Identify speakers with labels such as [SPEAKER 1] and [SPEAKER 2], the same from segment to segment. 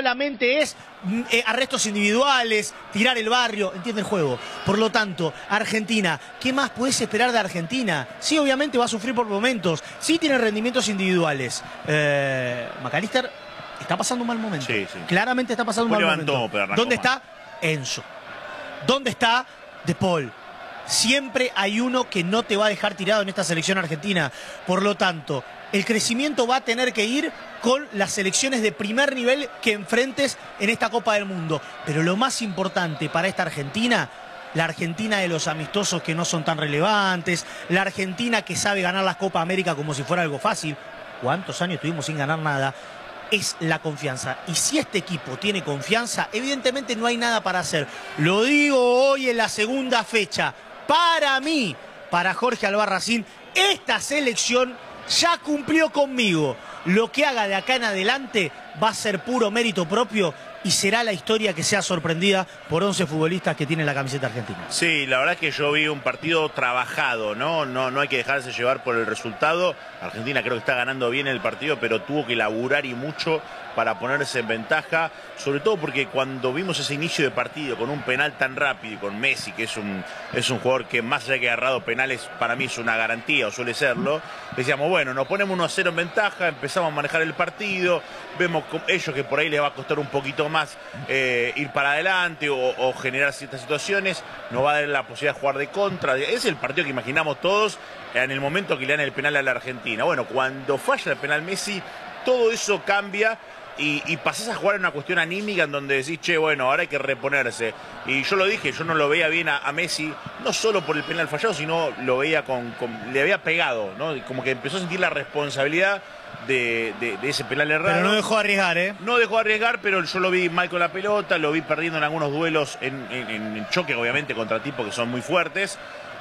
[SPEAKER 1] solamente es arrestos individuales, tirar el barrio, entiende el juego. Por lo tanto, Argentina, ¿qué más puedes esperar de Argentina? Sí, obviamente va a sufrir por momentos, sí tiene rendimientos individuales. McAllister está pasando un mal momento.
[SPEAKER 2] Sí, sí.
[SPEAKER 1] Claramente está pasando un mal momento. ¿Dónde está Enzo? ¿Dónde está De Paul? Siempre hay uno que no te va a dejar tirado en esta selección argentina. Por lo tanto, el crecimiento va a tener que ir con las selecciones de primer nivel que enfrentes en esta Copa del Mundo. Pero lo más importante para esta Argentina, la Argentina de los amistosos que no son tan relevantes, la Argentina que sabe ganar las Copa América como si fuera algo fácil. ¿Cuántos años estuvimos sin ganar nada? Es la confianza. Y si este equipo tiene confianza, evidentemente no hay nada para hacer. Lo digo hoy en la segunda fecha. Para mí, para Jorge Albarracín, esta selección ya cumplió conmigo. Lo que haga de acá en adelante va a ser puro mérito propio y será la historia que sea sorprendida por 11 futbolistas que tienen la camiseta argentina.
[SPEAKER 2] Sí, la verdad es que yo vi un partido trabajado, ¿no? No hay que dejarse llevar por el resultado. Argentina creo que está ganando bien el partido, pero tuvo que laburar y mucho para ponerse en ventaja, sobre todo porque cuando vimos ese inicio de partido con un penal tan rápido y con Messi, que es un jugador que más allá que ha agarrado penales, para mí es una garantía o suele serlo, decíamos, bueno, nos ponemos 1-0 en ventaja, empezamos a manejar el partido, vemos con ellos que por ahí les va a costar un poquito más ir para adelante o generar ciertas situaciones, nos va a dar la posibilidad de jugar de contra. Es el partido que imaginamos todos en el momento que le dan el penal a la Argentina. Bueno, cuando falla el penal Messi, todo eso cambia y pasás a jugar en una cuestión anímica en donde decís, che, bueno, ahora hay que reponerse. Y yo lo dije, yo no lo veía bien a Messi, no solo por el penal fallado, sino lo veía le había pegado, ¿no? Como que empezó a sentir la responsabilidad de ese penal errado.
[SPEAKER 1] Pero no dejó de arriesgar, ¿eh?
[SPEAKER 2] No dejó de arriesgar, pero yo lo vi mal con la pelota, lo vi perdiendo en algunos duelos en choque, obviamente, contra tipos que son muy fuertes.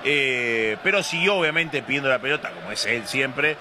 [SPEAKER 2] Pero siguió obviamente pidiendo la pelota, como es él siempre,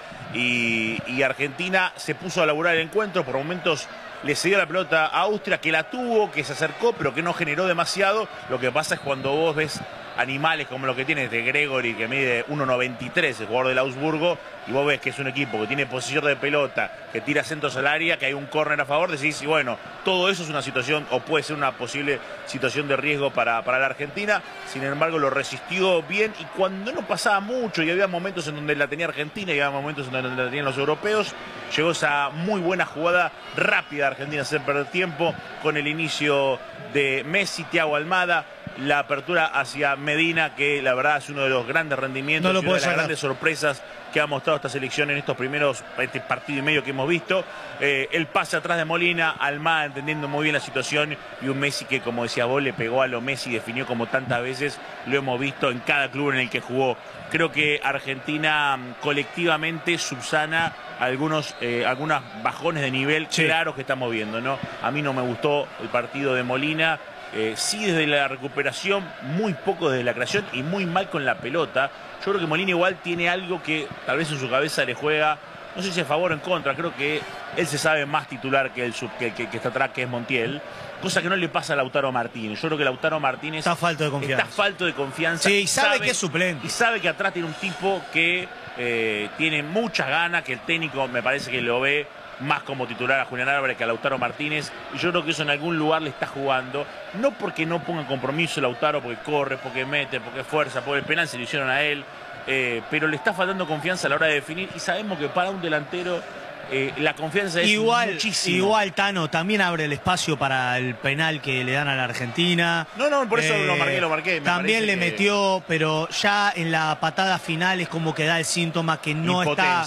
[SPEAKER 2] y Argentina se puso a laburar el encuentro. Por momentos le cedió la pelota a Austria, que la tuvo, que se acercó, pero que no generó demasiado. Lo que pasa es cuando vos ves animales como lo que tiene de Gregory, que mide 1,93, el jugador del Augsburgo, y vos ves que es un equipo que tiene posesión de pelota, que tira centros al área, que hay un córner a favor, decís, y bueno, todo eso es una situación, o puede ser una posible situación de riesgo para la Argentina. Sin embargo, lo resistió bien, y cuando no pasaba mucho, y había momentos en donde la tenía Argentina, y había momentos en donde la tenían los europeos, llegó esa muy buena jugada rápida de Argentina sin perder tiempo, con el inicio de Messi, Thiago Almada, la apertura hacia Medina, que la verdad es uno de los grandes rendimientos, y una de las grandes sorpresas que ha mostrado esta selección en estos primeros partido y medio que hemos visto. El pase atrás de Molina, Almada entendiendo muy bien la situación, y un Messi que, como decía vos, le pegó a lo Messi, definió como tantas veces lo hemos visto en cada club en el que jugó. Creo que Argentina colectivamente subsana algunos bajones de nivel claros que estamos viendo, ¿no? A mí no me gustó el partido de Molina. Sí desde la recuperación, muy poco desde la creación y muy mal con la pelota. Yo creo que Molina igual tiene algo que tal vez en su cabeza le juega, no sé si a favor o en contra. Creo que él se sabe más titular que el que está atrás, que es Montiel, cosa que no le pasa a Lautaro Martínez. Yo creo que Lautaro Martínez
[SPEAKER 1] está falto de confianza.
[SPEAKER 2] Está falto de confianza.
[SPEAKER 1] Sí, sabe que es suplente.
[SPEAKER 2] Y sabe que atrás tiene un tipo que tiene muchas ganas, que el técnico me parece que lo ve más como titular a Julián Álvarez que a Lautaro Martínez, y yo creo que eso en algún lugar le está jugando, no porque no ponga compromiso Lautaro, porque corre, porque mete, porque fuerza, porque el penal se lo hicieron a él, pero le está faltando confianza a la hora de definir, y sabemos que para un delantero la confianza es muchísimo.
[SPEAKER 1] Igual, Tano, también abre el espacio para el penal que le dan a la Argentina.
[SPEAKER 2] No, por eso lo marqué.
[SPEAKER 1] También le metió, pero ya en la patada final es como que da el síntoma que no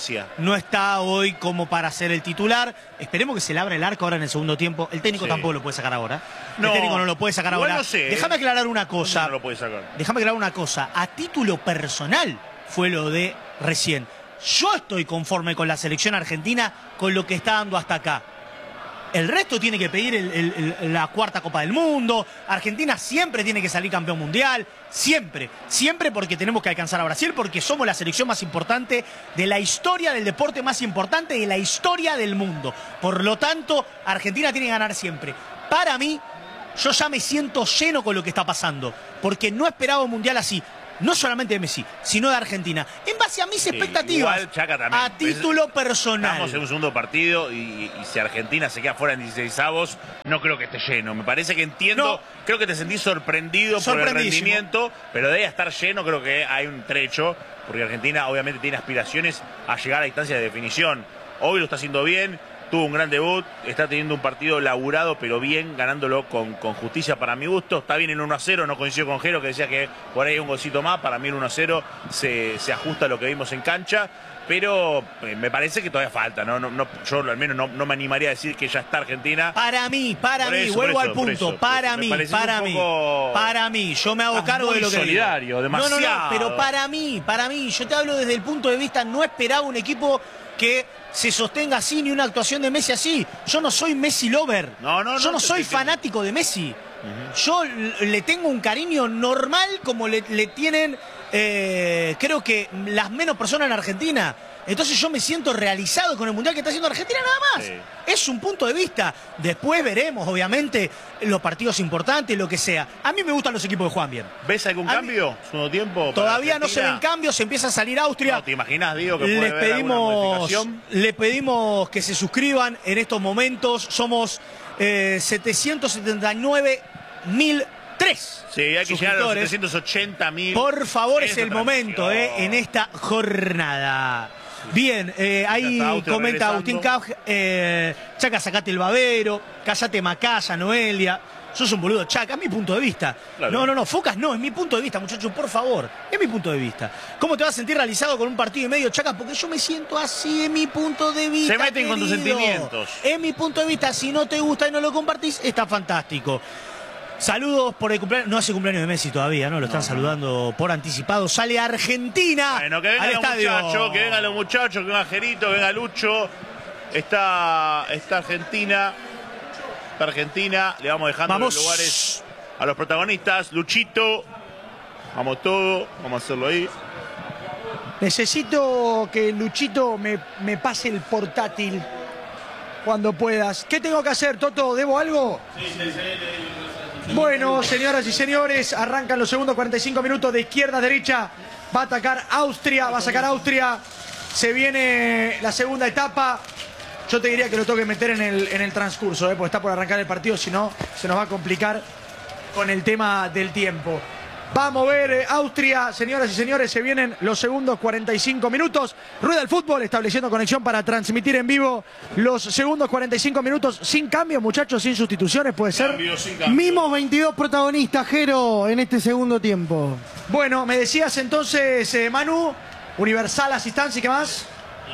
[SPEAKER 1] está hoy como para ser el titular. Esperemos que se le abra el arco ahora en el segundo tiempo. El técnico tampoco lo puede sacar ahora. El técnico no lo puede sacar ahora.
[SPEAKER 2] No sé,
[SPEAKER 1] Déjame aclarar una cosa.
[SPEAKER 2] No lo puede sacar.
[SPEAKER 1] Déjame aclarar una cosa. A título personal fue lo de recién. Yo estoy conforme con la selección argentina, con lo que está dando hasta acá. El resto tiene que pedir la cuarta Copa del Mundo. Argentina siempre tiene que salir campeón mundial. Siempre. Siempre, porque tenemos que alcanzar a Brasil, porque somos la selección más importante de la historia del deporte, más importante de la historia del mundo. Por lo tanto, Argentina tiene que ganar siempre. Para mí, yo ya me siento lleno con lo que está pasando, porque no esperaba un mundial así. no solamente de Messi, sino de Argentina, en base a mis expectativas,
[SPEAKER 2] igual Chaca también.
[SPEAKER 1] a título personal.
[SPEAKER 2] Estamos en un segundo partido y si Argentina se queda fuera en 16avos, no creo que esté lleno. Me parece que entiendo, creo que te sentís sorprendido por el rendimiento, pero de ahí a estar lleno creo que hay un trecho, porque Argentina obviamente tiene aspiraciones a llegar a la instancia de definición. Hoy lo está haciendo bien. Tuvo un gran debut, está teniendo un partido laburado, pero bien, ganándolo con justicia para mi gusto. Está bien el 1-0, no coincido con Jero, que decía que por ahí hay un golcito más. Para mí el 1-0 se ajusta a lo que vimos en cancha, pero me parece que todavía falta. Yo al menos no me animaría a decir que ya está Argentina.
[SPEAKER 1] Para mí, vuelvo al punto. Para mí, yo me hago cargo de lo que
[SPEAKER 2] solidario, demasiado.
[SPEAKER 1] No, pero para mí, yo te hablo desde el punto de vista, no esperaba un equipo que se sostenga así, ni una actuación de Messi así. Yo no soy Messi lover. Yo no soy fanático de Messi. Yo le tengo un cariño normal como le tienen, creo que las menos personas en Argentina. Entonces yo me siento realizado con el Mundial que está haciendo Argentina nada más. Sí. Es un punto de vista. Después veremos, obviamente, los partidos importantes, lo que sea. A mí me gustan los equipos que juegan bien.
[SPEAKER 2] ¿Ves algún cambio? ¿Segundo tiempo?
[SPEAKER 1] Todavía no se ven cambios, se empieza a salir Austria.
[SPEAKER 2] No, ¿te imaginas, Diego, que puede haber alguna modificación?
[SPEAKER 1] Les pedimos que se suscriban en estos momentos. Somos 779.003.
[SPEAKER 2] Sí, hay que llegar a los 780.000.
[SPEAKER 1] Por favor, es el momento en esta jornada. Bien, ahí comenta Agustín Cauj, Chaca, sacate el babero, cállate Macaya, Noelia. Sos un boludo, Chaca, es mi punto de vista. Claro. No, Focas no, es mi punto de vista, muchachos, por favor. Es mi punto de vista. ¿Cómo te vas a sentir realizado con un partido y medio, Chaca? Porque yo me siento así, es mi punto de vista.
[SPEAKER 2] Se meten con tus sentimientos.
[SPEAKER 1] Es mi punto de vista, si no te gusta y no lo compartís, está fantástico. Saludos por el cumpleaños. No hace cumpleaños de Messi todavía, ¿no? Lo están saludando por anticipado. Sale Argentina.
[SPEAKER 2] Bueno, que vengan los muchachos, que vengan los muchachos, que venga Gerito, que venga Lucho. Está Argentina. Está Argentina. Le vamos dejando los lugares a los protagonistas. Luchito. Vamos todos. Vamos a hacerlo ahí.
[SPEAKER 3] Necesito que Luchito me pase el portátil cuando puedas. ¿Qué tengo que hacer, Toto? ¿Debo algo? Sí. Bueno, señoras y señores, arrancan los segundos 45 minutos de izquierda a derecha. Va a atacar Austria, va a sacar Austria. Se viene la segunda etapa. Yo te diría que lo tengo que meter en el transcurso, porque está por arrancar el partido, si no se nos va a complicar con el tema del tiempo. Va a mover Austria, señoras y señores, se vienen los segundos 45 minutos. Rueda el fútbol, estableciendo conexión para transmitir en vivo los segundos 45 minutos. Sin cambio, muchachos, sin sustituciones, puede ser.
[SPEAKER 2] Sin cambio.
[SPEAKER 3] Mismos 22 protagonistas, Jero, en este segundo tiempo. Bueno, me decías entonces, Manu, Universal Asistencia, ¿y qué más?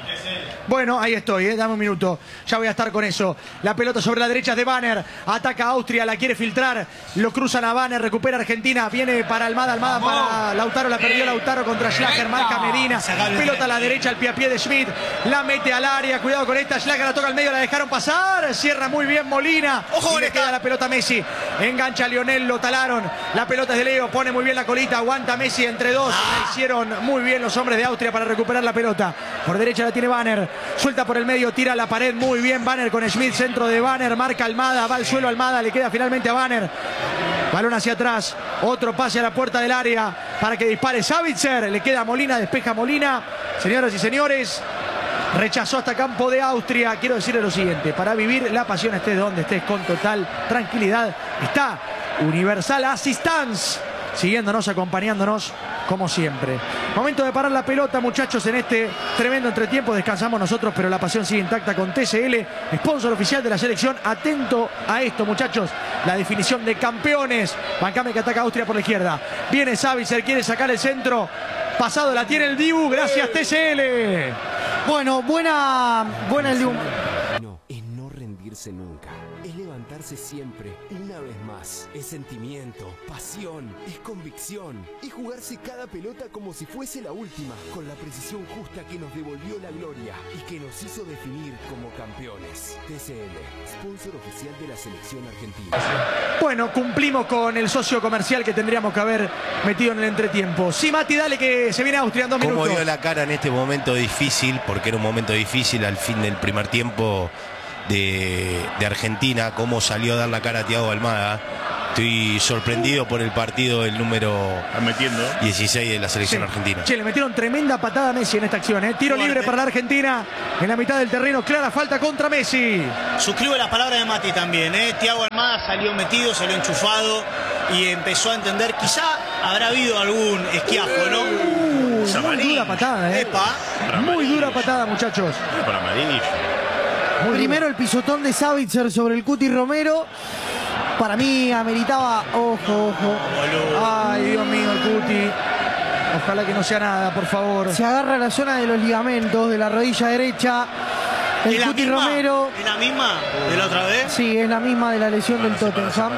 [SPEAKER 3] Bueno, ahí estoy, dame un minuto. Ya voy a estar con eso. La pelota sobre la derecha de Banner. Ataca a Austria, la quiere filtrar. Lo cruzan a Banner, recupera Argentina. Viene para Almada, para Lautaro. La perdió Lautaro contra Schlager. Marca Medina. Pelota a la derecha, al pie a pie de Schmidt. La mete al área. Cuidado con esta. Schlager la toca al medio, la dejaron pasar. Cierra muy bien Molina. Ojo, le queda la pelota a Messi. Engancha a Lionel, lo talaron. La pelota es de Leo, pone muy bien la colita. Aguanta Messi entre dos. La hicieron muy bien los hombres de Austria para recuperar la pelota. Por derecha la tiene Banner. Suelta por el medio, tira a la pared, muy bien Banner con Schmidt, centro de Banner, marca Almada, va al suelo Almada, le queda finalmente a Banner. Balón hacia atrás, otro pase a la puerta del área para que dispare Savitzer, le queda a Molina, despeja Molina. Señoras y señores, rechazó hasta campo de Austria. Quiero decirle lo siguiente, para vivir la pasión estés donde estés con total tranquilidad, está Universal Assistance, siguiéndonos, acompañándonos como siempre. Momento de parar la pelota, muchachos, en este tremendo entretiempo. Descansamos nosotros, pero la pasión sigue intacta con TCL, sponsor oficial de la selección. Atento a esto, muchachos. La definición de campeones. Bancame que ataca Austria por la izquierda. Viene Savitzer, quiere sacar el centro. Pasado, la tiene el Dibu. Gracias, TCL. Bueno, buena el Dibu.
[SPEAKER 4] No, es no rendirse nunca. Es levantarse siempre, una vez más. Es sentimiento, pasión, es convicción. Es jugarse cada pelota como si fuese la última, con la precisión justa que nos devolvió la gloria y que nos hizo definir como campeones. TCL, sponsor oficial de la selección argentina.
[SPEAKER 3] Bueno, cumplimos con el socio comercial que tendríamos que haber metido en el entretiempo. Sí, Mati, dale que se viene Austria en 2 minutos.
[SPEAKER 5] ¿Cómo dio la cara en este momento difícil? Porque era un momento difícil al fin del primer tiempo de Argentina, cómo salió a dar la cara a Thiago Almada. Estoy sorprendido por el partido del número 16 de la selección argentina.
[SPEAKER 3] Che, le metieron tremenda patada a Messi en esta acción. Tiro libre para la Argentina en la mitad del terreno. Clara falta contra Messi.
[SPEAKER 1] Suscribo las palabras de Mati también. Thiago Almada salió metido, salió enchufado y empezó a entender. Quizá habrá habido algún esquiafo, ¿no?
[SPEAKER 3] Muy dura patada, Muy dura patada, muchachos.
[SPEAKER 2] Para amarillo.
[SPEAKER 3] Primero el pisotón de Savitzer sobre el Cuti Romero. Para mí ameritaba, ojo. Ay, Dios mío, el Cuti. Ojalá que no sea nada, por favor. Se agarra la zona de los ligamentos de la rodilla derecha. El Cuti Romero.
[SPEAKER 1] ¿Es la misma de la otra vez?
[SPEAKER 3] Sí, es la misma de la lesión del Tottenham.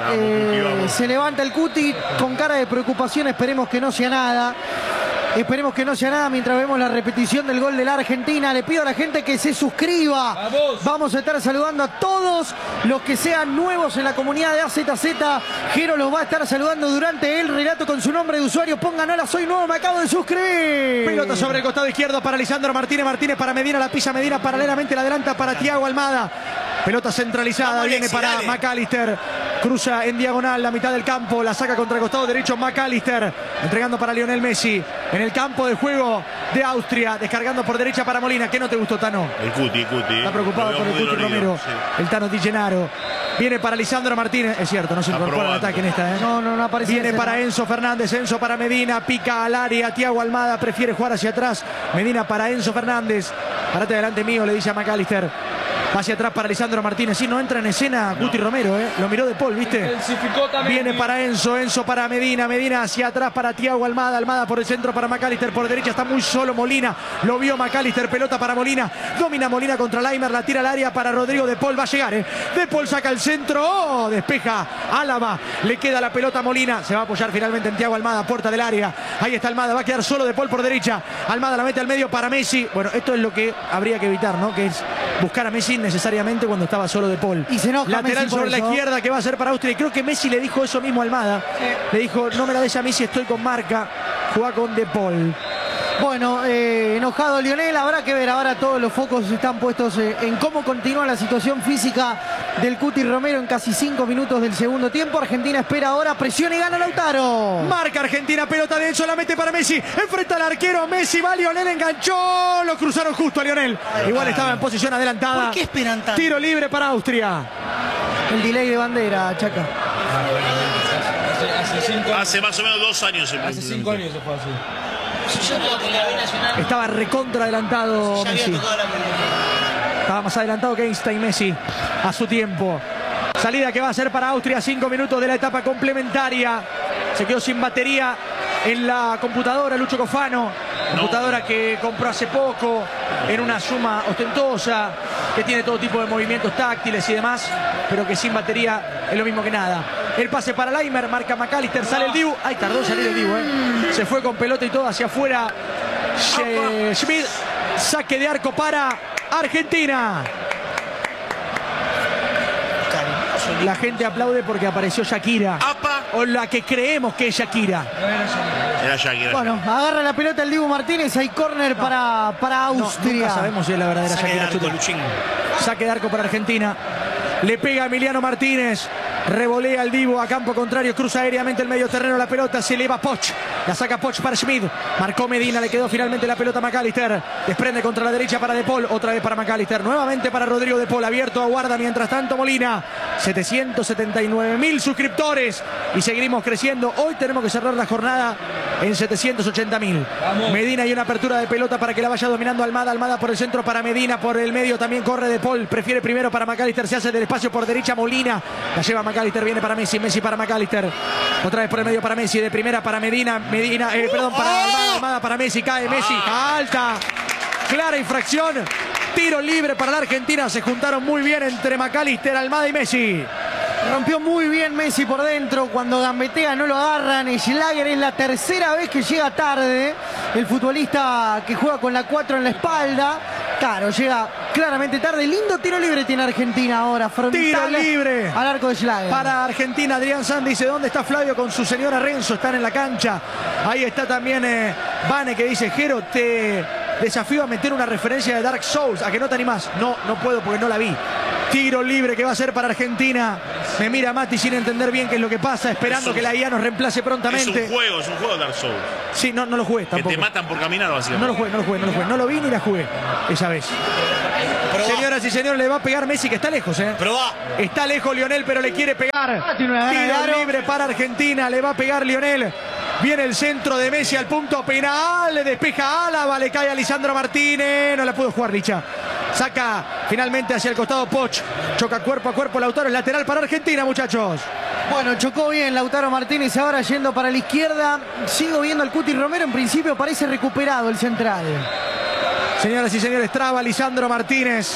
[SPEAKER 3] Se levanta el Cuti con cara de preocupación. Esperemos que no sea nada. Esperemos que no sea nada mientras vemos la repetición del gol de la Argentina. Le pido a la gente que se suscriba. Vamos a estar saludando a todos los que sean nuevos en la comunidad de AZZ. Jero los va a estar saludando durante el relato con su nombre de usuario. Pongan hola, soy nuevo, me acabo de suscribir. Pelota sobre el costado izquierdo para Lisandro Martínez. Martínez para Medina, la pisa Medina paralelamente, la adelanta para Thiago Almada. Pelota centralizada, viene para McAllister. Cruza en diagonal la mitad del campo, la saca contra el costado derecho McAllister, entregando para Lionel Messi. En el campo de juego de Austria, descargando por derecha para Molina. ¿Qué no te gustó, Tano?
[SPEAKER 2] El Cuti.
[SPEAKER 3] Está preocupado por el Cuti Romero. Sí. El Tano Di Gennaro. Viene para Lisandro Martínez. Es cierto, no se incorpora al ataque en esta. No aparece. Viene para Enzo Fernández. Enzo para Medina. Pica al área. Thiago Almada prefiere jugar hacia atrás. Medina para Enzo Fernández. Parate delante mío, le dice a McAllister. Hacia atrás para Lisandro Martínez. Sí, no entra en escena Cuti Romero, Lo miró de Paul, ¿viste? Viene para Enzo para Medina. Medina hacia atrás para Thiago Almada. Almada por el centro para McAllister. Por derecha está muy solo Molina. Lo vio McAllister. Pelota para Molina. Domina Molina contra Laimer. La tira al área para Rodrigo de Paul. Va a llegar, De Paul saca el centro. Despeja Álava. Le queda la pelota a Molina. Se va a apoyar finalmente en Thiago Almada. Puerta del área. Ahí está Almada. Va a quedar solo de Paul por derecha. Almada la mete al medio para Messi. Bueno, esto es lo que habría que evitar, ¿no? Que es buscar a Messi necesariamente cuando estaba solo de Paul. Y se enoja lateral Messi sobre la izquierda que va a ser para Austria. Y creo que Messi le dijo eso mismo a Almada. Le dijo, no me la des a Messi, estoy con marca. Juega con De Paul. Bueno, enojado Lionel, habrá que ver. Ahora todos los focos están puestos en cómo continúa la situación física del Cuti Romero en casi 5 minutos del segundo tiempo. Argentina espera ahora, presiona y gana Lautaro. Marca Argentina, pelota de Enzo, la mete para Messi. Enfrenta al arquero, Messi va, Lionel enganchó. Lo cruzaron justo a Lionel. Igual estaba en posición adelantada.
[SPEAKER 1] ¿Por qué esperan tanto?
[SPEAKER 3] Tiro libre para Austria. El delay de bandera, Chaca.
[SPEAKER 2] Hace más o menos 2 años.
[SPEAKER 6] Hace 5 años se fue así.
[SPEAKER 3] Estaba recontra adelantado Messi. Estaba más adelantado que Einstein Messi a su tiempo. Salida que va a ser para Austria, 5 minutos de la etapa complementaria. Se quedó sin batería en la computadora Lucho Cofano. Computadora que compró hace poco en una suma ostentosa, que tiene todo tipo de movimientos táctiles y demás, pero que sin batería es lo mismo que nada. El pase para Laimer, marca McAllister, sale el Dibu. Ay, tardó en salir el Dibu, Se fue con pelota y todo hacia afuera. Schmidt, saque de arco para Argentina. La gente aplaude porque apareció Shakira. O la que creemos que es Shakira.
[SPEAKER 2] Era Shakira.
[SPEAKER 3] Bueno, agarra la pelota el Dibu Martínez. Hay córner para Austria. Nunca sabemos si es la verdadera Shakira. Saque de arco para Argentina. Le pega a Emiliano Martínez. Revolea el Dibu a campo contrario. Cruza aéreamente el medio terreno. La pelota se eleva Poch. La saca Poch para Schmid. Marcó Medina. Le quedó finalmente la pelota a McAllister. Desprende contra la derecha para De Paul. Otra vez para McAllister. Nuevamente para Rodrigo De Paul. Abierto aguarda mientras tanto Molina. 779.000 suscriptores. Y seguimos creciendo. Hoy tenemos que cerrar la jornada en 780.000. Medina y una apertura de pelota para que la vaya dominando Almada. Almada por el centro para Medina. Por el medio también corre De Paul. Prefiere primero para McAllister. Se hace del espacio por derecha Molina. La lleva McAllister, viene para Messi, Messi para McAllister. Otra vez por el medio para Messi, de primera para Medina, perdón, para Almada, Almada para Messi, cae Messi, alta, clara infracción, tiro libre para la Argentina. Se juntaron muy bien entre McAllister, Almada y Messi. Rompió muy bien Messi por dentro. Cuando gambetea no lo agarran. Schlager es la tercera vez que llega tarde. El futbolista que juega con la 4 en la espalda. Claro, llega claramente tarde. Lindo tiro libre tiene Argentina ahora. Frontal tiro libre al arco de Schlager. Para Argentina, Adrián Sanz dice: ¿dónde está Flavio con su señora Renzo? Están en la cancha. Ahí está también Vane, que dice: Jero, te desafío a meter una referencia de Dark Souls. ¿A que no te animás? No puedo porque no la vi. Tiro libre que va a ser para Argentina. Me mira Mati sin entender bien qué es lo que pasa, esperando que la IA nos reemplace prontamente.
[SPEAKER 2] Es un juego Dark Souls.
[SPEAKER 3] Sí, no lo jugué tampoco.
[SPEAKER 2] Que te matan por caminar, básicamente.
[SPEAKER 3] No lo jugué. No lo vi ni la jugué esa vez. Señoras y señores, le va a pegar Messi, que está lejos, ¿eh?
[SPEAKER 1] Probá.
[SPEAKER 3] Está lejos Lionel, pero le quiere pegar. Tiro libre para Argentina, le va a pegar Lionel. Viene el centro de Messi al punto penal, le despeja Álava, le cae a Lisandro Martínez, no la pudo jugar Licha. Saca finalmente hacia el costado Poch, choca cuerpo a cuerpo Lautaro, es lateral para Argentina, muchachos.
[SPEAKER 6] Bueno, chocó bien Lautaro Martínez, ahora yendo para la izquierda. Sigo viendo al Cuti Romero, en principio parece recuperado el central.
[SPEAKER 3] Señoras y señores, traba Lisandro Martínez.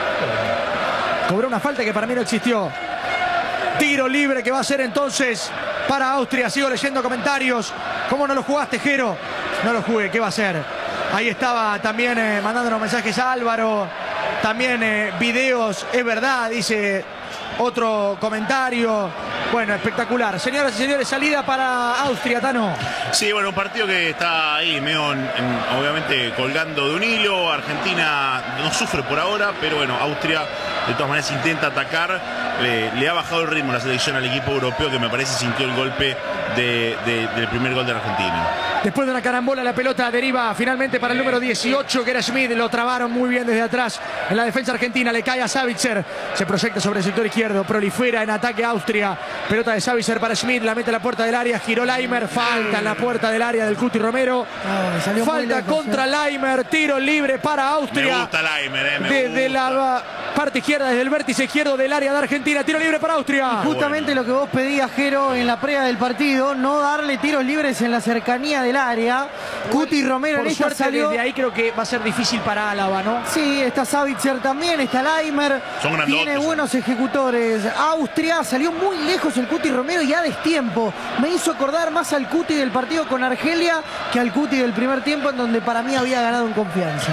[SPEAKER 3] Cobró una falta que para mí no existió. Tiro libre que va a ser entonces para Austria. Sigo leyendo comentarios. ¿Cómo no lo jugaste, Jero? No lo jugué, ¿qué va a ser? Ahí estaba también mandándonos mensajes a Álvaro. También videos, es verdad, dice otro comentario. Bueno, espectacular. Señoras y señores, salida para Austria, Tano.
[SPEAKER 2] Sí, bueno, un partido que está ahí medio, obviamente, colgando de un hilo. Argentina no sufre por ahora, pero bueno, Austria de todas maneras intenta atacar. Le ha bajado el ritmo la selección al equipo europeo, que me parece sintió el golpe del primer gol de Argentina.
[SPEAKER 3] Después de una carambola, la pelota deriva finalmente para el número 18, que era Schmidt. Lo trabaron muy bien desde atrás en la defensa argentina. Le cae a Savitzer. Se proyecta sobre el sector izquierdo. Prolifera en ataque Austria. Pelota de Savitzer para Schmidt. La mete a la puerta del área. Giró Laimer. Falta en la puerta del área del Cuti Romero. Falta contra Laimer. Tiro libre para Austria.
[SPEAKER 2] Me gusta Laimer,
[SPEAKER 3] desde la parte izquierda, desde el vértice izquierdo del área de Argentina. Tiro libre para Austria.
[SPEAKER 6] Y justamente lo que vos pedías, Jero, en la previa del partido, no darle tiros libres en la cercanía del área. Cuti Romero
[SPEAKER 3] por
[SPEAKER 6] en esta
[SPEAKER 3] suerte,
[SPEAKER 6] salió.
[SPEAKER 3] desde ahí creo que va a ser difícil para Álava, ¿no?
[SPEAKER 6] Sí, está Savitzer también, está Laimer. Tiene buenos ejecutores. Austria salió muy lejos el Cuti Romero y a destiempo. Me hizo acordar más al Cuti del partido con Argelia que al Cuti del primer tiempo, en donde para mí había ganado en confianza.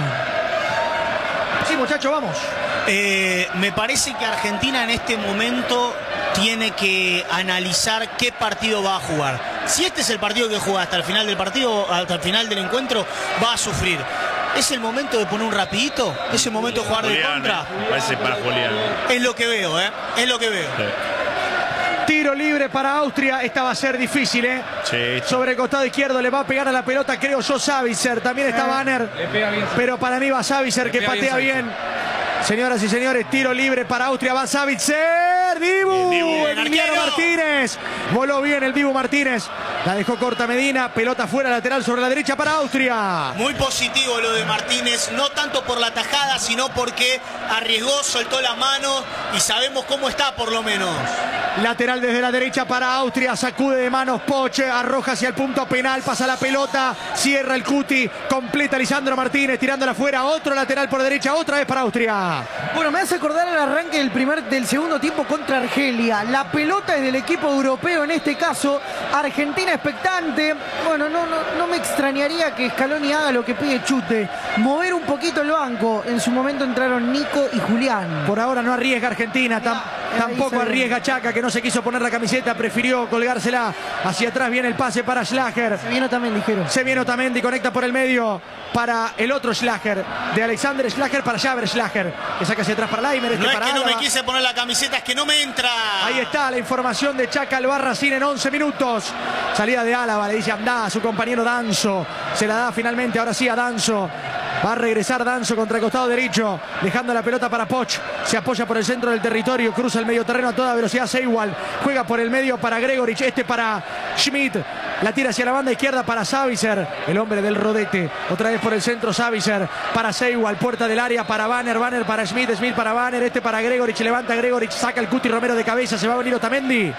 [SPEAKER 3] Sí, muchachos, vamos.
[SPEAKER 1] Me parece que Argentina en este momento tiene que analizar qué partido va a jugar. Si este es el partido que juega hasta el final del partido, hasta el final del encuentro, va a sufrir. ¿Es el momento de poner un rapidito? ¿Es el momento de jugar
[SPEAKER 2] Julián,
[SPEAKER 1] de contra?
[SPEAKER 2] Parece para Julián.
[SPEAKER 1] Es lo que veo, es lo que veo.
[SPEAKER 2] Sí.
[SPEAKER 3] Tiro libre para Austria. Esta va a ser difícil,
[SPEAKER 2] Sí.
[SPEAKER 3] Sobre el costado izquierdo le va a pegar a la pelota, creo yo, Savitzer. También está Banner. Pero para mí va Savitzer, que patea bien. Señoras y señores, tiro libre para Austria. Va Savitzer. Dibu. Emiliano Martínez. Voló bien el Dibu Martínez. La dejó corta Medina. Pelota fuera, lateral sobre la derecha para Austria.
[SPEAKER 1] Muy positivo lo de Martínez. No tanto por la tajada, sino porque arriesgó, soltó la mano y sabemos cómo está por lo menos.
[SPEAKER 3] Lateral desde la derecha para Austria. Sacude de manos Poche. Arroja hacia el punto penal. Pasa la pelota. Cierra el Cuti. Completa Lisandro Martínez. Tirándola afuera. Otro lateral por derecha. Otra vez para Austria.
[SPEAKER 6] Bueno, me hace acordar el arranque del segundo tiempo contra Argelia. La pelota es del equipo europeo en este caso. Argentina expectante. Bueno, no me extrañaría que Scaloni haga lo que pide Chute. Mover un poquito el banco. En su momento entraron Nico y Julián.
[SPEAKER 3] Por ahora no arriesga Argentina. Tampoco arriesga Chaca, que no se quiso poner la camiseta. Prefirió colgársela. Hacia atrás viene el pase para Schlager.
[SPEAKER 6] Se viene Otamendi, dijeron.
[SPEAKER 3] Se viene Otamendi. Conecta por el medio para el otro Schlager. De Alexander Schlager para Javer Schlager. Que saca hacia atrás para Laimer.
[SPEAKER 1] No es
[SPEAKER 3] para
[SPEAKER 1] que
[SPEAKER 3] Álava.
[SPEAKER 1] no me quise poner la camiseta, es que no me entra.
[SPEAKER 3] Ahí está la información de Chaca Albarracín en 11 minutos. Salida de Álava, le dice anda a su compañero Danzo. Se la da finalmente, ahora sí a Danzo. Va a regresar Danzo contra el costado derecho, dejando la pelota para Poch. Se apoya por el centro del territorio, cruza el medio terreno a toda velocidad. Seiwald juega por el medio para Gregorich, para Schmidt. La tira hacia la banda izquierda para Savitzer, el hombre del rodete. Otra vez por el centro Savitzer para Seiwald, puerta del área para Banner, Banner para Schmidt, Schmidt para Banner, para Gregorich. Levanta Gregorich, saca el Cuti Romero de cabeza, se va a venir Otamendi.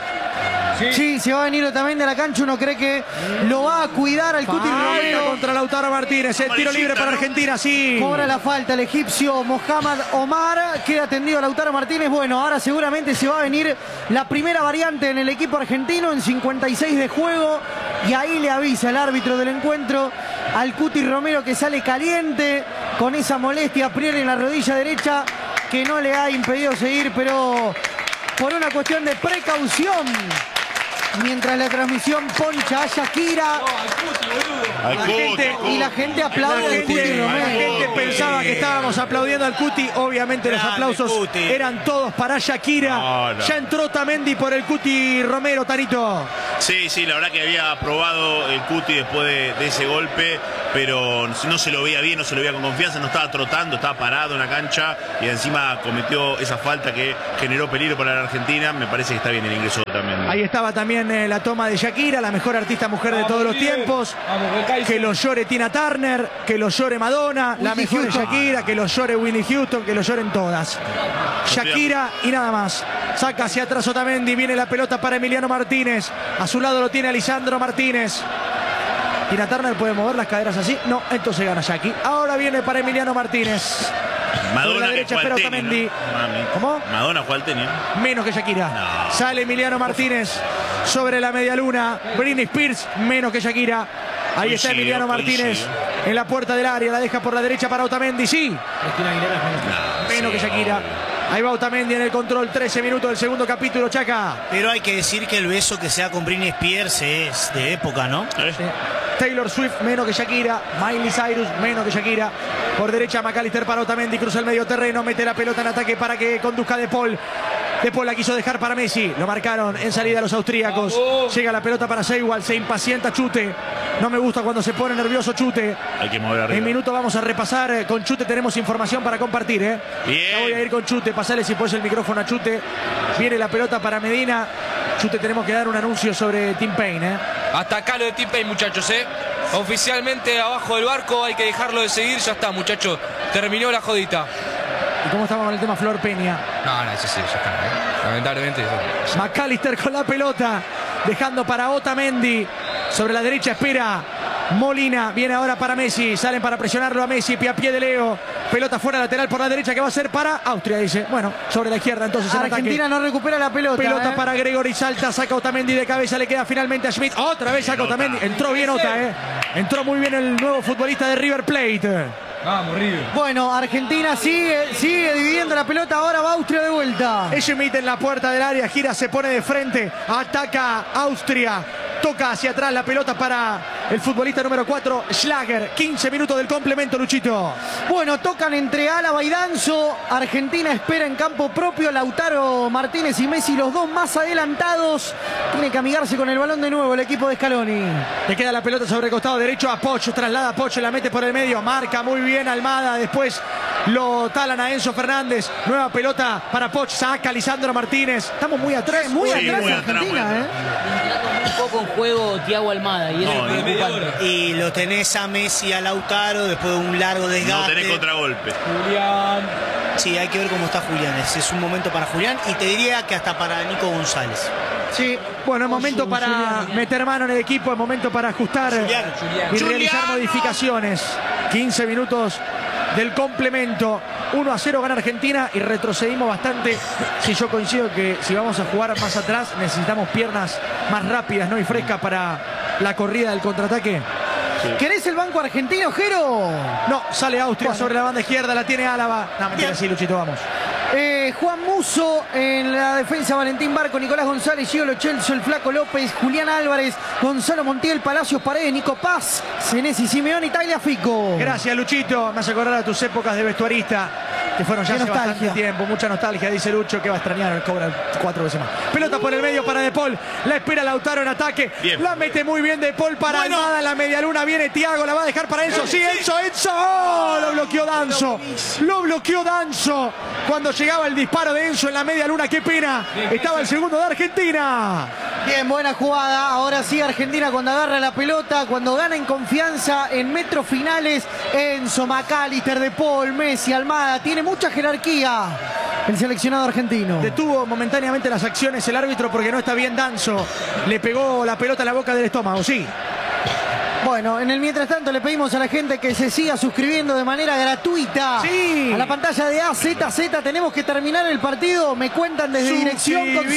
[SPEAKER 6] Sí, se va a venir también de la cancha. Uno cree que lo va a cuidar al Cuti Romero.
[SPEAKER 3] Contra Lautaro Martínez. El tiro libre para Argentina, sí.
[SPEAKER 6] Cobra la falta el egipcio Mohamed Omar. Queda atendido Lautaro Martínez. Bueno, ahora seguramente se va a venir la primera variante en el equipo argentino en 56 de juego. Y ahí le avisa el árbitro del encuentro al Cuti Romero, que sale caliente con esa molestia a priori en la rodilla derecha que no le ha impedido seguir, pero por una cuestión de precaución mientras la transmisión poncha a Shakira. Y la gente aplaude al Cuti Romero.
[SPEAKER 3] La gente pensaba que estábamos aplaudiendo al Cuti. Obviamente los aplausos eran todos para Shakira. Ya entró Otamendi por el Cuti Romero, Tanito.
[SPEAKER 2] Sí, la verdad que había aprobado el Cuti después de ese golpe, pero no se lo veía bien, no se lo veía con confianza, no estaba trotando, estaba parado en la cancha y encima cometió esa falta que generó peligro para la Argentina. Me parece que está bien el ingreso también.
[SPEAKER 3] Ahí estaba también la toma de Shakira, la mejor artista mujer de todos los tiempos. Que lo llore Tina Turner, que lo llore Madonna, la mejor de Shakira, que lo llore Whitney Houston, que lo lloren todas. Shakira y nada más. Saca hacia atrás Otamendi, viene la pelota para Emiliano Martínez. A su lado lo tiene Lisandro Martínez. Tina Turner puede mover las caderas así. No, entonces gana Shaki. Ahora viene para Emiliano Martínez.
[SPEAKER 2] Madonna,
[SPEAKER 3] la derecha espera Otamendi.
[SPEAKER 2] ¿No?
[SPEAKER 3] ¿Cómo?
[SPEAKER 2] Madonna juega al tenis.
[SPEAKER 3] Menos que Shakira. No. Sale Emiliano Martínez sobre la media luna. Britney Spears, menos que Shakira. Ahí está Emiliano Martínez en la puerta del área. La deja por la derecha para Otamendi. Sí. Menos que Shakira. Ahí va Otamendi en el control, 13 minutos del segundo capítulo, Chaca.
[SPEAKER 1] Pero hay que decir que el beso que sea con Britney Spears es de época, ¿no?
[SPEAKER 3] Taylor Swift, menos que Shakira. Miley Cyrus, menos que Shakira. Por derecha, McAllister para Otamendi, cruza el medio terreno, mete la pelota en ataque para que conduzca De Paul. De Paul la quiso dejar para Messi. Lo marcaron en salida los austríacos. Llega la pelota para Seiwald. Se impacienta Chute. No me gusta cuando se pone nervioso Chute.
[SPEAKER 2] Hay que mover arriba.
[SPEAKER 3] En minuto vamos a repasar. Con Chute tenemos información para compartir.
[SPEAKER 2] Bien.
[SPEAKER 3] Ya voy a ir con Chute. Pasale si puedes el micrófono a Chute. Viene la pelota para Medina. Chute, tenemos que dar un anuncio sobre Tim Payne.
[SPEAKER 7] Hasta acá lo de Tim Payne, muchachos. Oficialmente abajo del barco. Hay que dejarlo de seguir. Ya está, muchachos. Terminó la jodita.
[SPEAKER 3] ¿Y cómo estamos con el tema Flor Peña?
[SPEAKER 7] No, sí, ya está. Lamentablemente. Sí.
[SPEAKER 3] McAllister con la pelota, dejando para Otamendi. Sobre la derecha espera Molina. Viene ahora para Messi. Salen para presionarlo a Messi. Pie a pie de Leo. Pelota fuera lateral por la derecha que va a ser para Austria, dice. Bueno, sobre la izquierda entonces en
[SPEAKER 6] Argentina
[SPEAKER 3] ataque.
[SPEAKER 6] No recupera la pelota.
[SPEAKER 3] Pelota para Gregory, salta, saca Otamendi de cabeza, le queda finalmente a Schmidt. Otra vez saca Otamendi. Entró bien Ota, Entró muy bien el nuevo futbolista de River Plate.
[SPEAKER 7] Vamos, River.
[SPEAKER 6] Bueno, Argentina sigue dividiendo la pelota. Ahora va Austria de vuelta.
[SPEAKER 3] Schmidt en la puerta del área, gira, se pone de frente, ataca Austria. Toca hacia atrás la pelota para el futbolista número 4, Schlager. 15 minutos del complemento, Luchito.
[SPEAKER 6] Bueno, tocan entre Álava y Danzo. Argentina espera en campo propio. Lautaro Martínez y Messi, los dos más adelantados. Tiene que amigarse con el balón de nuevo el equipo de Scaloni.
[SPEAKER 3] Le queda la pelota sobre el costado derecho a Poch. Traslada a Poch, la mete por el medio. Marca muy bien Almada. Después lo talan a Enzo Fernández. Nueva pelota para Poch. Saca Lisandro Martínez. Estamos muy atrás.
[SPEAKER 6] Muy atrás Argentina,
[SPEAKER 8] Un poco en juego Thiago Almada y
[SPEAKER 1] y lo tenés a Messi, a Lautaro después de un largo desgaste.
[SPEAKER 2] No tenés contragolpe.
[SPEAKER 8] Julián.
[SPEAKER 1] Sí, hay que ver cómo está Julián. Es un momento para Julián y te diría que hasta para Nico González.
[SPEAKER 3] Sí, bueno, es momento para meter mano en el equipo, es momento para ajustar y realizar modificaciones. 15 minutos del complemento. 1-0 gana Argentina y retrocedimos bastante. Sí, yo coincido que si vamos a jugar más atrás necesitamos piernas más rápidas, ¿no? Y frescas para la corrida del contraataque.
[SPEAKER 6] Sí. ¿Querés el banco argentino, Jero?
[SPEAKER 3] No, sale Austria sobre la banda izquierda, la tiene Álava. No, mentira, sí, Luchito, vamos.
[SPEAKER 6] Juan Musso en la defensa, Valentín Barco, Nicolás González, Gio Lo Celso, el Flaco López, Julián Álvarez, Gonzalo Montiel, Palacios Paredes, Nico Paz, Senesi Simeone y Tagliafico.
[SPEAKER 3] Gracias, Luchito. Me hace acordar a tus épocas de vestuarista, que fueron ya hace bastante tiempo. Mucha nostalgia, dice Lucho, que va a extrañar, cobra 4 veces más. Pelota por el medio para De Paul. La espera Lautaro en ataque. Bien. La mete muy bien De Paul para Almada. En la media luna viene Thiago, la va a dejar para Enzo. Sí, Enzo. ¡Oh! Lo bloqueó Danzo. Lo bloqueó Danzo. Cuando llegaba el disparo de Enzo en la media luna, qué pena. Estaba el segundo de Argentina.
[SPEAKER 6] Bien, buena jugada. Ahora sí Argentina cuando agarra la pelota, cuando gana en confianza en metros finales. Enzo, McAllister, De Paul, Messi, Almada. Tiene mucha jerarquía el seleccionado argentino.
[SPEAKER 3] Detuvo momentáneamente las acciones el árbitro porque no está bien Danzo. Le pegó la pelota a la boca del estómago, sí.
[SPEAKER 6] Bueno, en el mientras tanto le pedimos a la gente que se siga suscribiendo de manera gratuita a la pantalla de AZZ. Tenemos que terminar el partido. Me cuentan desde dirección con